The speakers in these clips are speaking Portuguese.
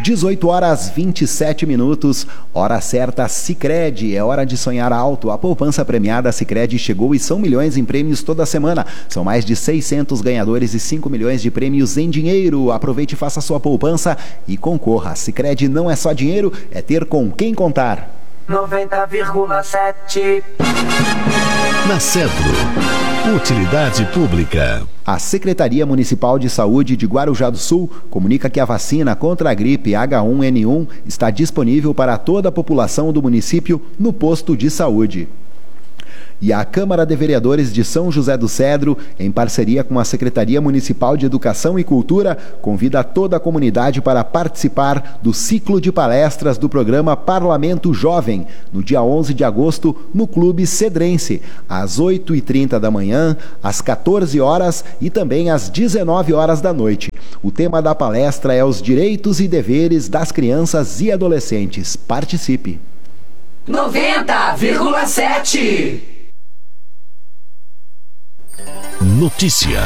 18 horas 27 minutos, hora certa Sicredi, é hora de sonhar alto. A poupança premiada Sicredi chegou e são milhões em prêmios toda semana. São mais de 600 ganhadores e 5 milhões de prêmios em dinheiro. Aproveite e faça sua poupança e concorra. Sicredi não é só dinheiro, é ter com quem contar. 90,7 Na Cedro, utilidade pública. A Secretaria Municipal de Saúde de Guarujá do Sul comunica que a vacina contra a gripe H1N1 está disponível para toda a população do município no posto de saúde. E a Câmara de Vereadores de São José do Cedro, em parceria com a Secretaria Municipal de Educação e Cultura, convida toda a comunidade para participar do ciclo de palestras do programa Parlamento Jovem, no dia 11 de agosto, no Clube Cedrense, às 8h30 da manhã, às 14 horas e também às 19 horas da noite. O tema da palestra é os direitos e deveres das crianças e adolescentes. Participe! 90,7 Notícia.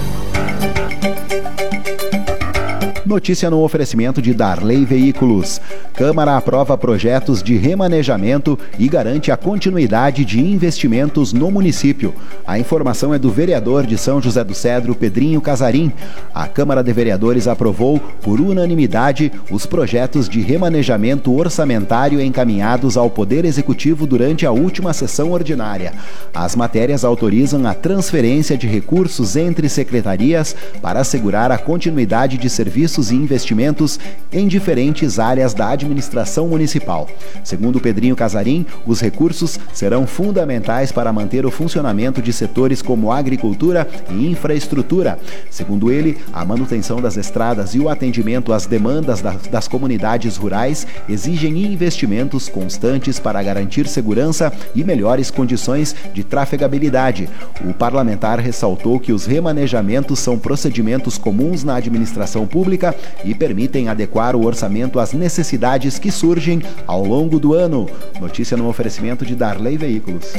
Notícia no oferecimento de Darley Veículos. Câmara aprova projetos de remanejamento e garante a continuidade de investimentos no município. A informação é do vereador de São José do Cedro, Pedrinho Casarim. A Câmara de Vereadores aprovou, por unanimidade, os projetos de remanejamento orçamentário encaminhados ao Poder Executivo durante a última sessão ordinária. As matérias autorizam a transferência de recursos entre secretarias para assegurar a continuidade de serviços e investimentos em diferentes áreas da administração municipal. Segundo Pedrinho Casarim, os recursos serão fundamentais para manter o funcionamento de setores como agricultura e infraestrutura. Segundo ele, a manutenção das estradas e o atendimento às demandas das comunidades rurais exigem investimentos constantes para garantir segurança e melhores condições de trafegabilidade. O parlamentar ressaltou que os remanejamentos são procedimentos comuns na administração pública e permitem adequar o orçamento às necessidades que surgem ao longo do ano. Notícia no oferecimento de Darley Veículos.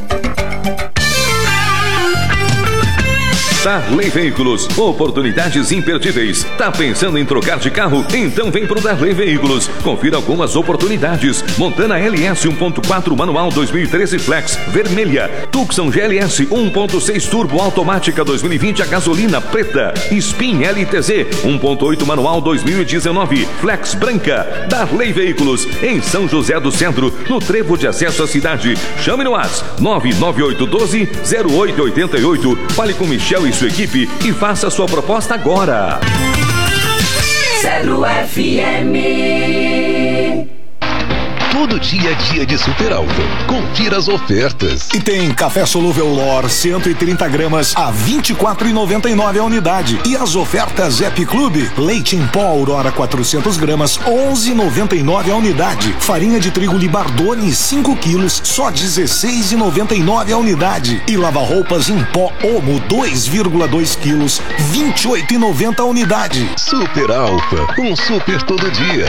Darley Veículos, oportunidades imperdíveis. Tá pensando em trocar de carro? Então vem pro Darley Veículos. Confira algumas oportunidades. Montana LS 1.4 manual 2013 Flex, vermelha. Tucson GLS 1.6 turbo automática 2020 a gasolina preta. Spin LTZ 1.8 manual 2019 Flex branca. Darley Veículos, em São José do Cedro, no trevo de acesso à cidade. Chame no WhatsApp 99812-0888. Fale com Michel e sua equipe e faça sua proposta agora. Cedro FM. Todo dia é dia de Super Alto. Confira as ofertas. E tem café solúvel Lor 130 gramas a R$ 24,99 a unidade. E as ofertas Ep Clube, leite em pó Aurora 400 gramas, R$ 11,99 a unidade. Farinha de trigo Libardone 5 quilos, só R$ 16,99 a unidade. E lava-roupas em pó Omo 2,2 quilos, R$ 28,90 a unidade. Super Alfa, um super todo dia.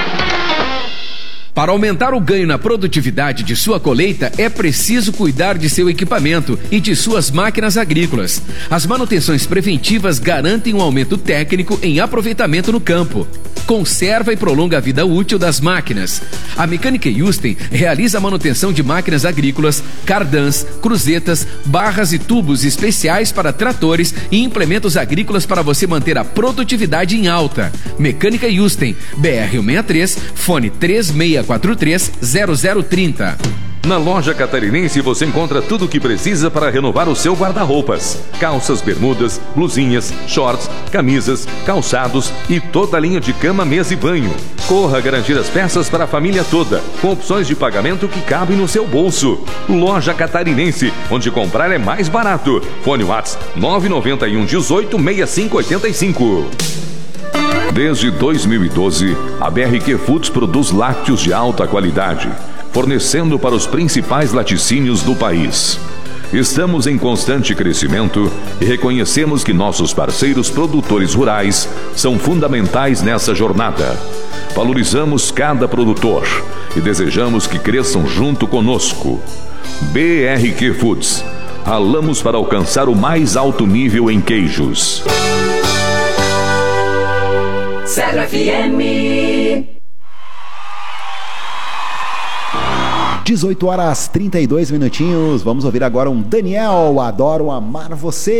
Para aumentar o ganho na produtividade de sua colheita, é preciso cuidar de seu equipamento e de suas máquinas agrícolas. As manutenções preventivas garantem um aumento técnico em aproveitamento no campo. Conserva e prolonga a vida útil das máquinas. A Mecânica Yusten realiza a manutenção de máquinas agrícolas, cardãs, cruzetas, barras e tubos especiais para tratores e implementos agrícolas para você manter a produtividade em alta. Mecânica Yusten, BR-163, fone 3643-0030. Na loja Catarinense você encontra tudo o que precisa para renovar o seu guarda-roupas. Calças, bermudas, blusinhas, shorts, camisas, calçados e toda a linha de cama, mesa e banho. Corra garantir as peças para a família toda, com opções de pagamento que cabem no seu bolso. Loja Catarinense, onde comprar é mais barato. Fone WhatsApp 991 18 6585. Desde 2012, a BRQ Foods produz lácteos de alta qualidade, fornecendo para os principais laticínios do país. Estamos em constante crescimento e reconhecemos que nossos parceiros produtores rurais são fundamentais nessa jornada. Valorizamos cada produtor e desejamos que cresçam junto conosco. BRQ Foods. Ralamos para alcançar o mais alto nível em queijos. Cedro FM. 18 horas 32 minutinhos. Vamos ouvir agora um Daniel, Adoro Amar Você.